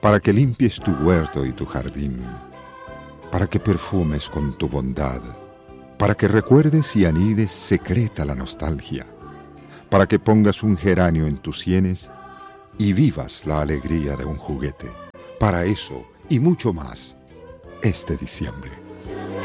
para que limpies tu huerto y tu jardín, para que perfumes con tu bondad, para que recuerdes y anides secreta la nostalgia, para que pongas un geranio en tus sienes y vivas la alegría de un juguete. Para eso y mucho más, este diciembre.